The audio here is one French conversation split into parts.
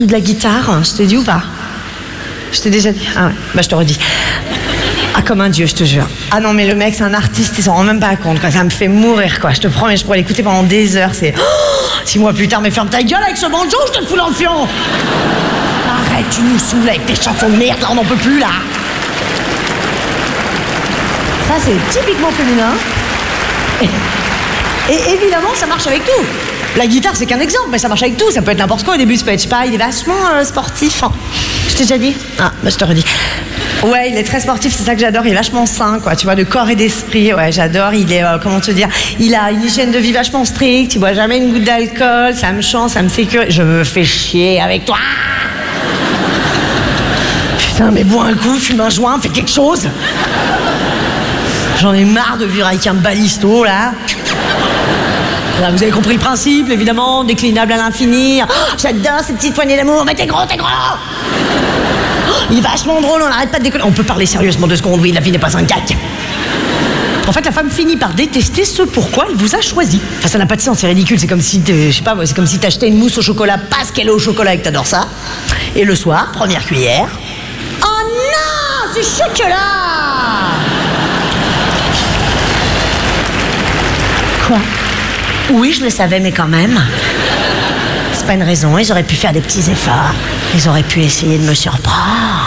De la guitare, je t'ai dit ou pas? Je t'ai déjà dit? Ah ouais, bah je te redis. Ah, comme un dieu, je te jure. Ah non, mais le mec, c'est un artiste, il s'en rend même pas compte, quoi. Ça me fait mourir, quoi. Je te promets, je pourrais l'écouter pendant des heures. C'est 6 mois plus tard, mais ferme ta gueule avec ce banjo, je te le fous dans le fion. Arrête, tu nous saoules avec tes chansons de merde, là, on n'en peut plus, là. Ça, c'est typiquement féminin. Et évidemment, ça marche avec tout. La guitare, c'est qu'un exemple, mais ça marche avec tout. Ça peut être n'importe quoi. Au début, ça peut être, je sais pas, il est vachement sportif. Hein. Je t'ai déjà dit? Ah, bah je te redis. Ouais, il est très sportif, c'est ça que j'adore. Il est vachement sain, quoi. Tu vois, de corps et d'esprit. Ouais, j'adore. Il est, comment te dire, il a une hygiène de vie vachement stricte. Il boit jamais une goutte d'alcool. Ça me chante, ça me sécurise. Je me fais chier avec toi. Putain, mais bois un coup, fume un joint, fais quelque chose. J'en ai marre de vivre avec un balisto, là. Là, vous avez compris le principe, évidemment, déclinable à l'infini. Oh, j'adore ces petites poignées d'amour, mais t'es gros, t'es gros. Oh, il est vachement drôle, on n'arrête pas de déconner. On peut parler sérieusement 2 secondes, oui, la vie n'est pas un gag. En fait, la femme finit par détester ce pourquoi elle vous a choisi. Enfin, ça n'a pas de sens, c'est ridicule. C'est comme si, je sais pas, c'est comme si t'achetais une mousse au chocolat parce qu'elle est au chocolat et que t'adores ça. Et le soir, première cuillère. Oh non, c'est chocolat. Quoi? Oui, je le savais, mais quand même. C'est pas une raison, ils auraient pu faire des petits efforts. Ils auraient pu essayer de me surprendre.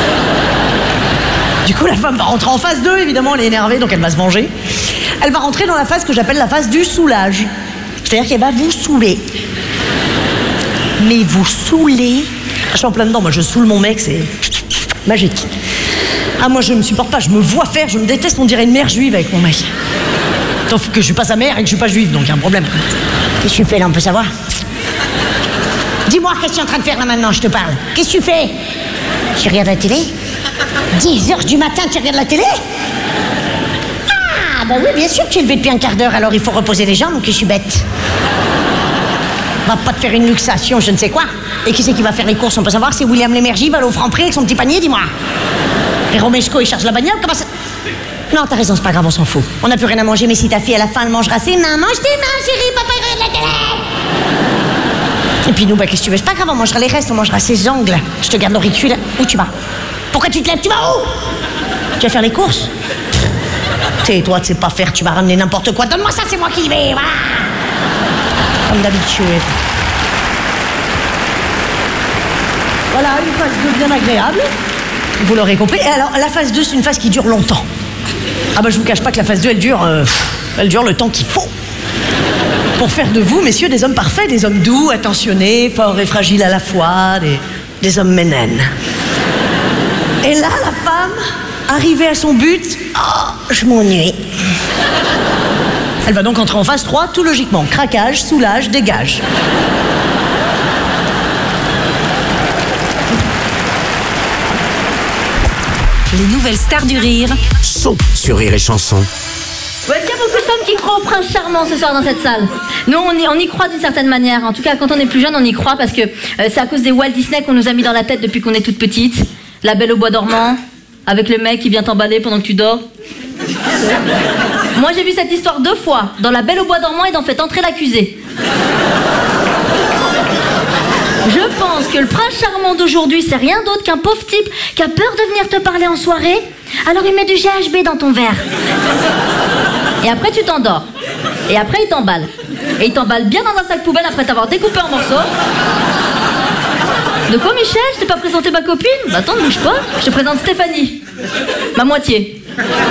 Du coup, la femme va rentrer en phase 2, évidemment, elle est énervée, donc elle va se venger. Elle va rentrer dans la phase que j'appelle la phase du soulage. C'est-à-dire qu'elle va vous saouler. Mais vous saouler... Je suis en plein dedans, moi je saoule mon mec, c'est magique. Ah, moi je me supporte pas, je me vois faire, je me déteste, on dirait une mère juive avec mon mec. Sauf que je suis pas sa mère et que je suis pas juive, donc il y a un problème. Qu'est-ce que tu fais là, on peut savoir? Dis-moi, qu'est-ce que tu es en train de faire là maintenant, je te parle? Qu'est-ce que tu fais? Tu regardes la télé? 10h du matin, tu regardes la télé? Ah, bah oui, bien sûr que tu es levé depuis un quart d'heure, alors il faut reposer les jambes, ou que je suis bête? Va pas te faire une luxation, je ne sais quoi. Et qui c'est qui va faire les courses, on peut savoir? C'est William Lémergie, va aller au Franprix avec son petit panier, dis-moi. Et Romeshko, il charge la bagnole, comment ça... Non, t'as raison, c'est pas grave, on s'en fout. On n'a plus rien à manger, mais si ta fille, à la fin, elle mangera ses mains. Mange tes mains, chérie, papa, il regarde la télé. Et puis nous, bah, qu'est-ce que tu veux? C'est pas grave, on mangera les restes, on mangera ses ongles. Je te garde l'auricule. Où tu vas? Pourquoi tu te lèves? Tu vas où? Tu vas faire les courses? Tais-toi, tu sais pas faire, tu vas ramener n'importe quoi. Donne-moi ça, c'est moi qui y vais, voilà. Comme d'habitude. Voilà, une phase 2 bien agréable. Vous l'aurez compris. Et alors, la phase 2, c'est une phase qui dure longtemps. Ah bah je vous cache pas que la phase 2, elle dure le temps qu'il faut. Pour faire de vous, messieurs, des hommes parfaits, des hommes doux, attentionnés, forts et fragiles à la fois, des hommes ménènes. Et là, la femme, arrivée à son but, oh, je m'ennuie. Elle va donc entrer en phase 3, tout logiquement. Craquage, soulage, dégage. Les nouvelles stars du rire sont sur Rire et Chanson. Est-ce qu'il y a beaucoup de femmes qui croient au prince charmant ce soir dans cette salle? Nous, on y croit d'une certaine manière. En tout cas, quand on est plus jeune, on y croit parce que c'est à cause des Walt Disney qu'on nous a mis dans la tête depuis qu'on est toute petite. La Belle au bois dormant, avec le mec qui vient t'emballer pendant que tu dors. Moi, j'ai vu cette histoire 2 fois, dans La Belle au bois dormant et dans Faites entrer l'accusé. Je pense que le prince charmant d'aujourd'hui, c'est rien d'autre qu'un pauvre type qui a peur de venir te parler en soirée. Alors il met du GHB dans ton verre. Et après tu t'endors. Et après il t'emballe. Et il t'emballe bien dans un sac poubelle après t'avoir découpé en morceaux. De quoi, Michel? Je t'ai pas présenté ma copine? Bah attends, ne bouge pas. Je te présente Stéphanie. Ma moitié.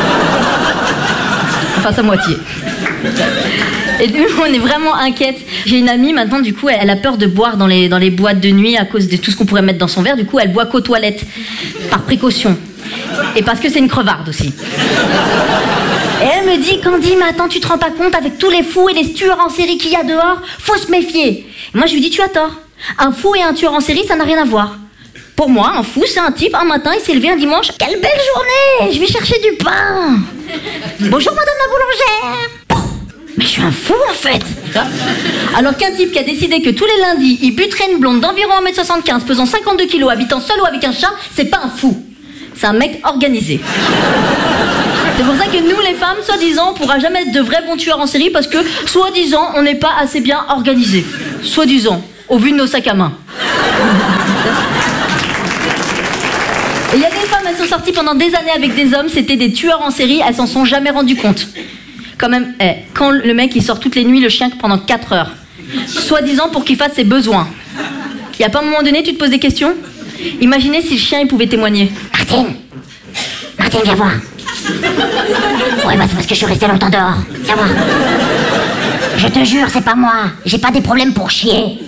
Enfin sa moitié. Et nous, on est vraiment inquiète. J'ai une amie maintenant, du coup, elle a peur de boire dans les boîtes de nuit à cause de tout ce qu'on pourrait mettre dans son verre. Du coup, elle boit qu'aux toilettes, par précaution. Et parce que c'est une crevarde aussi. Et elle me dit, Candy, mais attends, tu te rends pas compte, avec tous les fous et les tueurs en série qu'il y a dehors, faut se méfier. Et moi, je lui dis, tu as tort. Un fou et un tueur en série, ça n'a rien à voir. Pour moi, un fou, c'est un type, un matin, il s'est levé un dimanche. Quelle belle journée! Je vais chercher du pain. Bonjour, madame la boulangère. Mais je suis un fou en fait. Alors qu'un type qui a décidé que tous les lundis il buterait une blonde d'environ 1m75 pesant 52 kilos habitant seul ou avec un chat, c'est pas un fou. C'est un mec organisé. C'est pour ça que nous les femmes, soi-disant, on pourra jamais être de vrais bons tueurs en série parce que, soi-disant, on n'est pas assez bien organisés. Soi-disant, au vu de nos sacs à main. Et il y a des femmes, elles sont sorties pendant des années avec des hommes, c'était des tueurs en série, elles s'en sont jamais rendues compte. Quand même, quand le mec il sort toutes les nuits le chien pendant 4 heures, soi-disant pour qu'il fasse ses besoins. Il y a pas un moment donné, tu te poses des questions? Imaginez si le chien il pouvait témoigner. Martine, viens voir. Ouais, bah c'est parce que je suis restée longtemps dehors. Viens voir. Je te jure, c'est pas moi. J'ai pas des problèmes pour chier.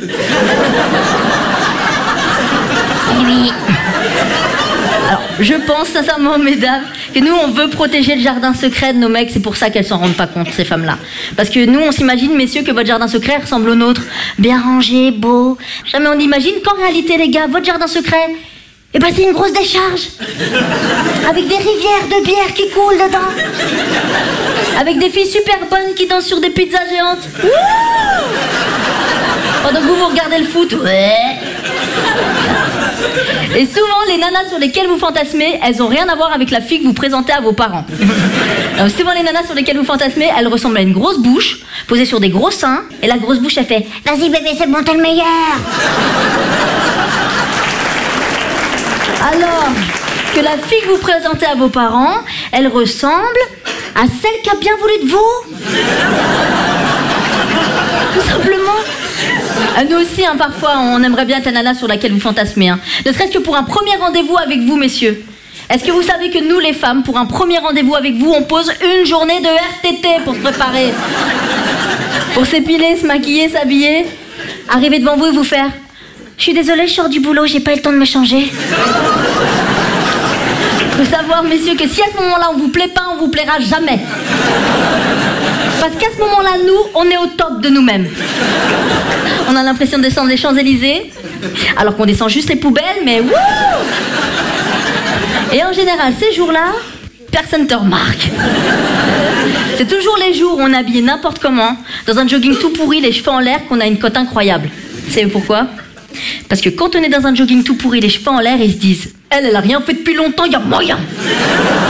C'est lui. Alors, je pense sincèrement, mesdames, que nous, on veut protéger le jardin secret de nos mecs. C'est pour ça qu'elles s'en rendent pas compte, ces femmes-là. Parce que nous, on s'imagine, messieurs, que votre jardin secret ressemble au nôtre. Bien rangé, beau. Jamais on imagine qu'en réalité, les gars, votre jardin secret, eh ben, c'est une grosse décharge. Avec des rivières de bière qui coulent dedans. Avec des filles super bonnes qui dansent sur des pizzas géantes. Wouh! Pendant que vous regardez le foot. Ouais. Et souvent, les nanas sur lesquelles vous fantasmez, elles ont rien à voir avec la fille que vous présentez à vos parents. Alors, souvent, les nanas sur lesquelles vous fantasmez, elles ressemblent à une grosse bouche, posée sur des gros seins, et la grosse bouche, elle fait « Vas-y bébé, c'est bon, t'es le meilleur !» Alors que la fille que vous présentez à vos parents, elle ressemble à celle qui a bien voulu de vous. Tout simplement. Nous aussi, hein, parfois, on aimerait bien être la nana sur laquelle vous fantasmez. Hein. Ne serait-ce que pour un premier rendez-vous avec vous, messieurs. Est-ce que vous savez que nous, les femmes, pour un premier rendez-vous avec vous, on pose une journée de RTT pour se préparer, pour s'épiler, se maquiller, s'habiller, arriver devant vous et vous faire « Je suis désolée, je sors du boulot, j'ai pas eu le temps de me changer. » Faut savoir, messieurs, que si à ce moment-là, on vous plaît pas, on vous plaira jamais. Parce qu'à ce moment-là, nous, on est au top de nous-mêmes. On a l'impression de descendre les Champs-Élysées, alors qu'on descend juste les poubelles, mais wouh! Et en général, ces jours-là, personne ne te remarque. C'est toujours les jours où on est habillé n'importe comment, dans un jogging tout pourri, les cheveux en l'air, qu'on a une cote incroyable. Vous savez pourquoi? Parce que quand on est dans un jogging tout pourri, les cheveux en l'air, ils se disent « Elle a rien fait depuis longtemps, il y a moyen !»